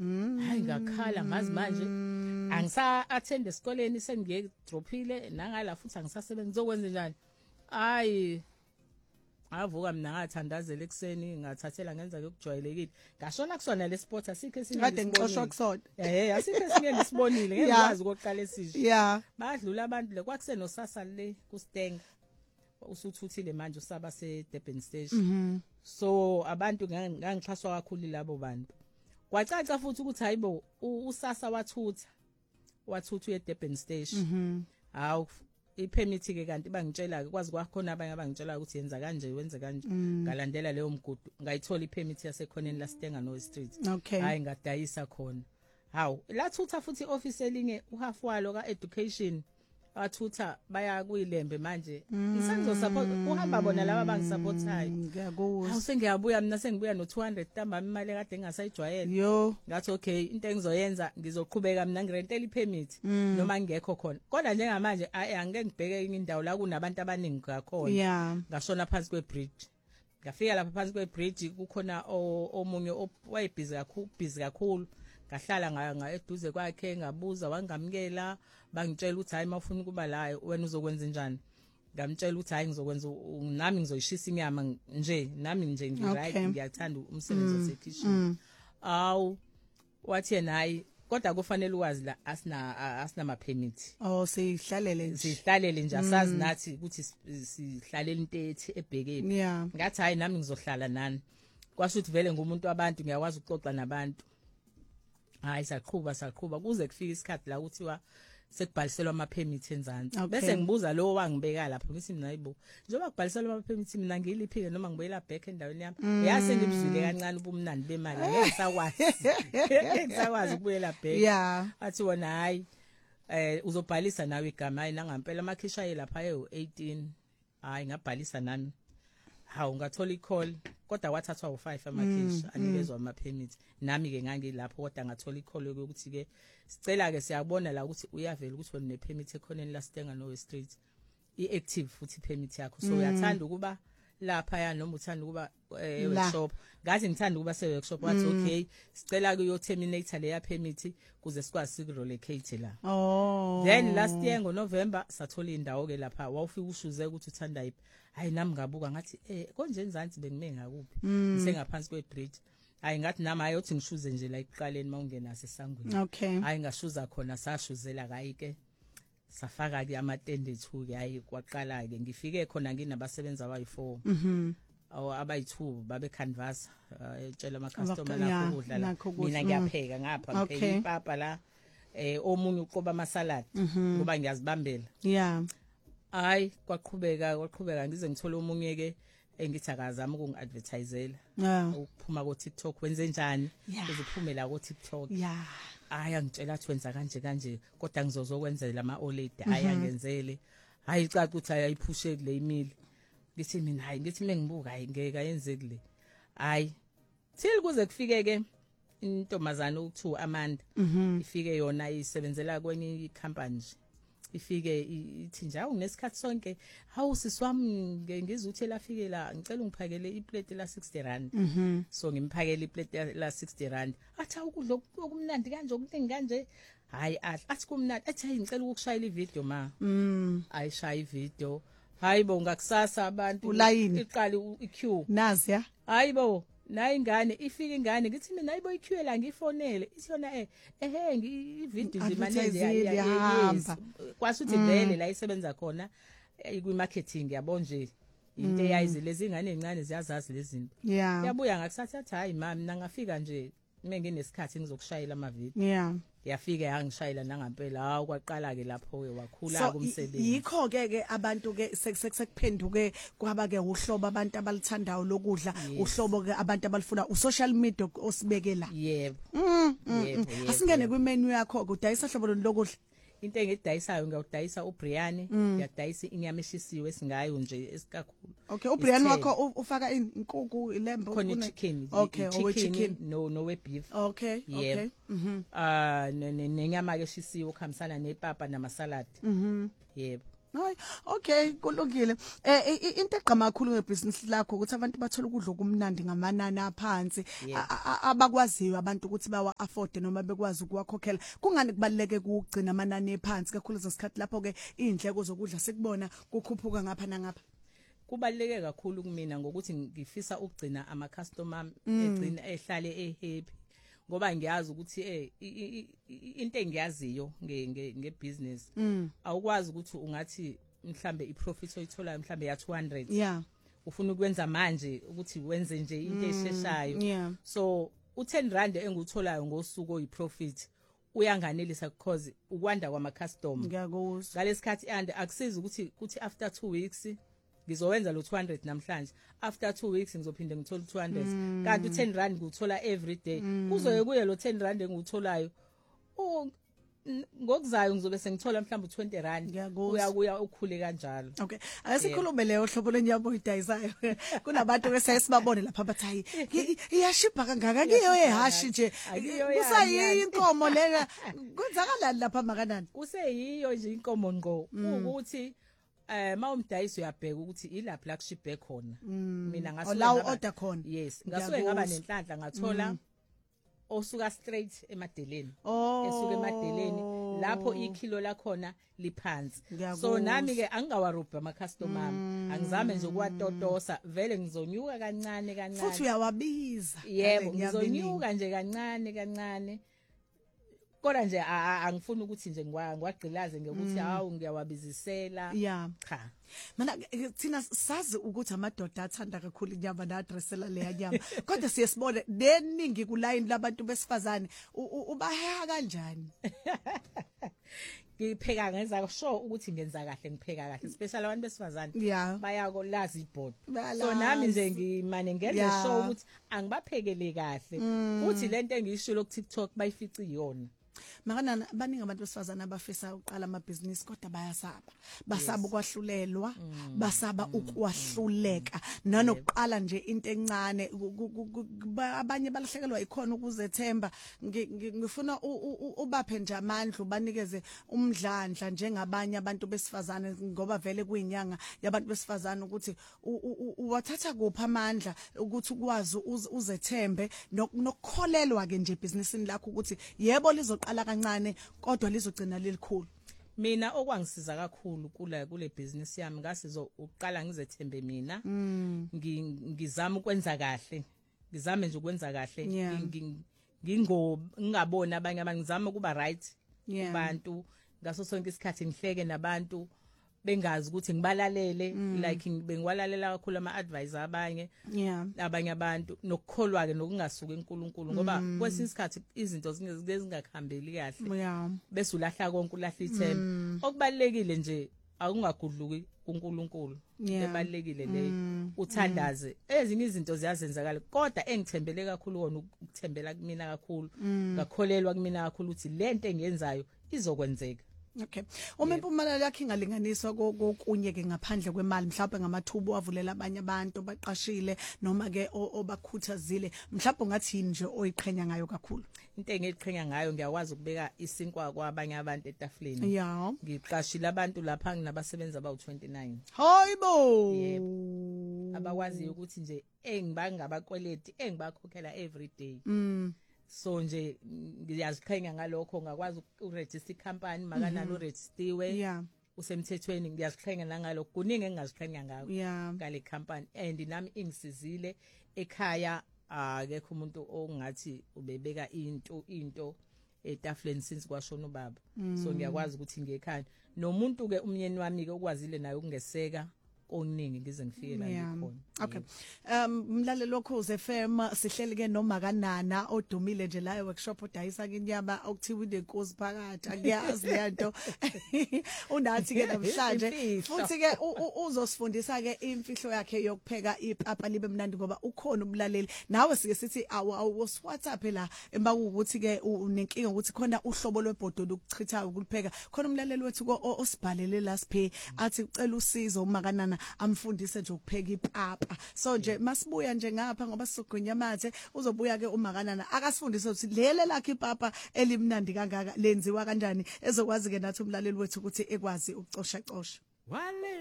hayi ngakhala ngazi manje angisa attend esikoleni sengiye drophile nangala futhi angisasebenza ngizokwenza njani hayi avuka mina ngathandazela ekseni ngathathela ngenza lokujwayelekile ngashona kusona le sport asikho kade ngixoshwa kusona asikho esinye ngisibonile ngekwazi ukuqala esisho badlula abantu le kwakuseno sasa le kuSteng usuthuthile manje usaba se Durban station so abantu ngangixhaswa kakhulu labo bantu kwacaca futhi ukuthi hayibo usasa wathutha uye Durban station hawu ipermit ke kanti bangitshela kwazi kwakhona abanye abangitshela ukuthi yenza kanje wenze kanje ngalandela leyo mgudu ngayithola ipermit yasekhoneni la Stenga no Street hayi ngadayisa khona hawu lathutha futhi office elinye uhalf walo ka education athutha baya kuyilembe manje ngisenzo support uhamba bona laba bangisupportayo ngiyakuzwa hawu sengiyabuya mina sengibuya no 200 tamba imali kade ngasayijwayele ngathi okay into engizoyenza ngizoqhubeka mina ngirentela ipermit noma ngekho khona kodwa njengamanje angeke ngibheke indawo la kunabantu abaningi kakhona ngashona phansi kwebridge ngafika lapha phansi kwebridge kukhona omunye busy kakhulu ngahlala eduze kwakhe ngabuza wangamkela bangitshela ukuthi hayi mawufuna ukuba la wena uzokwenza njani ngamtshela ukuthi hayi ngizokwenza nami ngizoyishisa inyama nje nami nje ngiright ngiyathanda umsebenzi wasekitchen awu wathi yena hayi kodwa kufanele ukwazi la asina ma permit sihlalele nje asazi nathi ukuthi sihlalele into ethi ebhekeni ngathi hayi nami ngizohlala nani kwasho ukuthi vele ngumuntu wabantu ngiyakwazi ukuxoxa nabantu hayi saqhuba kuze kufika isikhathi la kuthiwa sekubhaliselwa ama permit enzansi bese ngibuza lo wangibeka lapho ngithi mina hayibo njengoba kubhaliselwa ama permit mina ngiliphike noma ngibuyela back endaweni yami yase ngibuzile kancane ubumnandi bemali ngisakwazi ukubuyela back athi wona hayi uzobhalisa nawe igama hayi nangampela amakhisha yelapha ayo18 hayi ngabhalisa nami hawu ngathola icall kodwa wathathwa u5 amakhisha anikezwa ama permit nami ke ngangilapho kodwa ngathola icall ukuthi ke sicela ke siyabona la ukuthi uyavela ukuthi wena ne permit ekhoneni la Stenga no Street iactive futhi permit yakho so uyathanda ukuba lapha ya noma uthanda ukuba workshop ngathi ngithanda ukuba se workshop wathi okay sicela kuyo terminate leya permit kuze sikwazi sikurelocate la then last year ngoNovember sathola indawo ke lapha wawufika ushuze ukuthi uthanda yiphi hayi nami ngabuka ngathi konje enzansi bengime ngakuphi ngisengaphansi kwebridge hayi ngathi nami ayothi ngishuze nje la iqaleni mawungena sesangweni hayi ngashuza khona sashuzela kayi ke safaka ke amatende ethu ke hayi kwaqala ke ngifike khona nginabasebenza abayi4 abayi2 babe canvas etshela ama customer nakho ukudla la mina ngiyapheka ngapha ngipheka ipapa la omunye uqoba ama salad ngoba ngiyazibambela hayi kwaqhubeka ngize ngithole omunye ke engithi akazama ukungiadvertisela ukuphuma ko TikTok wenze njani uzophumela ko TikTok hayi angitshela athi wenza kanje kodwa ngizozokwenzela ama olede hayi angenzele hayi caca ukuthi ayiphushe kule email ngithi mina hayi ngithi mengibuka hayi ngeke ayenzeki le hayi till kuze kufike ke intombazana ukuthiwa Amanda ifike yona isebenzela kwenye icompany nje ifike ithi nje awunesikhathi sonke hawu siswami ngizuthi lafike la ngicela ungiphakele iplate la 60 rand so ngimphakele iplate la 60 rand athi ukudla okumnandi kanje okuningi kanje hayi athi kumnandi athi ngicela ukukushayela ivideo ma ayishaya ivideo hayibo ngakusasa abantu iqali iqueue nazi ya hayibo nayi ingane ifika ingane ngithi mina hayibo iqueue la ngifonele isiyona ivideo zimanezi yahamba kwasuthi vele la isebenza khona kwi marketing yabo nje into eyayizi lezi ingane ezincane ziyazazi lezi zinto yabuya ngakusathi athi hayi mama mina ngafika nje menginesikhathi ngizokushayela ama video yafika yangishayela nangampela hawu kwaqala ke lapho ke wakhula kumsebenzi yikho ke abantu ke sekuphenduke kwaba ke uhlobo abantu abalithandayo lokudla uhlobo ke abantu abalifuna usocial media osibekela yebo asingene kwi menu yakho kudayisa hlobo lokudla into engidayisayo ngiyadayisa uBriani ngiyadayisa inyama eshisiwe singayo nje esikakhulu okay uBriani wakho ufaka inkukhu ilembe khona chicken chicken no we beef okay nenyama ke eshisiwe ukuhambisana nepapa nama salad yebo Hayi, okay, kulungile. Into egqama kakhulu ngebusiness lakho ukuthi abantu bathola ukudla okumnandi ngamanani aphansi abakwaziyo abantu ukuthi bawa afford noma bekwazi ukuwakhokhela. Kungani kubaleke ukugcina amanani ephansi kakhulu zesikhathi lapho ke indleko zokudla sikubona kukhuphuka ngapha nangapha? Kubaleke kakhulu kumina ngokuthi ngifisa ukugcina ama customer egcina ehlale happy ngoba ngiyazi ukuthi into engiyaziyo ngebusiness awukwazi ukuthi ungathi mhlambe iprofit oyitholayo mhlambe ya 200 yeah ufuna ukwenza manje ukuthi wenze nje into esheshayo so u10 engikutholayo ngosuku oyiprofit uyanganelisa because ukwanda kwama customer ngiyakuzwa ngalesikhathi and akusizi ukuthi after 2 weeks ngizowenza lo 200 namhlanje after 2 weeks ngizophinde ngithola 200 kanti u10 nguthola every day kuzoye kuye lo 10 engikutholayo ngokuzayo ngizobe sengithola mhlawumbe 20 rand uyakuya ukhule kanjalo. Okay, asikhulume leyo hlobo lenyabo idayisayo kunabantu bese sibabone lapha bathi hayi iyashipha kangaka kiyo ehashi nje kusayinkomo lena kwenzakalani lapha makanani kuseyiyo nje inkomo ngqo ukuthi mawumdayisi uyabheka ukuthi ilaphi la kushiphe khona mina ngasuka la order khona yes ngasuke ngaba nenhlanhla ngathola osuka straight emadeleni esuka emadeleni lapho ikilo la khona liphansi so nami ke angigawarubha ama customer angizame nje ukuwatotosa vele ngizonyuka kancane futhi uyawabiza yebo ngizonyuka nje kancane kodwa nje angifuni ukuthi nje ngiwagqilaze ngokuthi hawu ngiyawabizisela cha mana thina sazi ukuthi amadoda athanda kakhulu inyama na addressela le nyama kodwa siyasibona deningi ku line labantu besifazane ubaheha kanjani ngipheka ngenza sure ukuthi ngenza kahle ngipheka kahle especially abantu besifazane bayakolazi ibhodo so nami nje ngimane ngenza sure ukuthi angibaphekele kahle futhi lento engiyishilo ku TikTok bayifici yona Makanana baningi abantu besifazana abafisa uqala amabhizinisi kodwa basaba ukwahlulelwa basaba ukwahluleka nanokuqala nje into encane abanye balahlekelwa ikhona ukuzethemba ngifuna ubaphe nje amandla ubanikeze umdlandla njengabanye abantu besifazane ngoba vele kuyinyanga yabantu besifazane ukuthi uwathatha kuphi amandla ukuthi ukwazi uzethembe nokukholelwa ke nje ebhizinisini lakho ukuthi yebo lizoqala kancane kodwa lizogcina lelikhulu. Mina okwangisiza kakhulu kule business yami ngasizo uqala ngizethembe mina ngizama ukwenza kahle ngizame nje ukwenza kahle ngingabona abanye abangizama kuba right kubantu ngaso sonke isikhathi ngihleke nabantu bengazi ukuthi ngibalalele like bengiwalalela kakhulu ama advisor abanye abantu nokukholwa ke nokungasuka enkulunkulu ngoba kwesinye isikhathi izinto zingakhambeli kahle bese ulahla konke ulahla ithemba okubalekile nje akungagudluki kuNkulunkulu ebalekile leyo uthandaze ezinye izinto ziyazenzakala kodwa engithembele kakhulu wona ukuthembela kumina kakhulu ngakholelwa kumina kakhulu ukuthi lento engiyenzayo izokwenzeka. Okay. Uma impumelelo yakhe ingalinganiswa kokunye ke ngaphandle kwemali mhlawumbe ngamathubo avulela abanye abantu baqashile noma ke obakhuthazile mhlawumbe ngathi yini nje oyiqhenya ngayo kakhulu into engiqhenya ngayo ngiyakwazi ukubeka isinkwa kwabanye abantu etafuleni ngiqashile abantu lapha nginabasebenzi abawu 29 hayibo yebo abakwazi ukuthi nje engibangabakweleti engibakhokhela every day so nje ngiyaziqhenya ngalokho ngakwazi ukuregister icompany makanalo registiwe usemthethweni ngiyaziqhenya nangalokho kuningi engingaziqhenya ngako ngale company and nami ingisizile ekhaya akekho umuntu ongathi ubebeka into etafuleni since kwashona ubaba so ngiyakwazi ukuthi ngekhaya nomuntu ke umnyeni wami ke ukwazile naye ukungeseka oningi ngize ngifike la ngikhona. Okay. Mlalelo Ukhozi FM sihleli ke noma kanana odumile nje la workshop odayisa ke inyama okuthiwa inenkosi phakathi akiyazi lento. Unathi ke namhlanje futhi ke uzosifundisa ke imfihlo yakhe yokupheka ipapa libe mnandi ngoba ukhona umlaleli nawe sike sithi WhatsApp la emba ukuthi ke unenkinga ukuthi khona uhlobo lwebhodo lokuchitha ukulipheka khona umlaleli wethu osibhalele la siphe athi ucela usizo uma kanana amfundise nje ukupheka ipapa so nje masibuya nje ngapha ngoba sizogwinya amathe uzobuya ke umakanana akasifundise ukuthi lele lakhe ipapa elimnandi kangaka lenziwa kanjani ezokwazi ke nathi umlaleli wethu ukuthi ekwazi ukucosha cosha. wale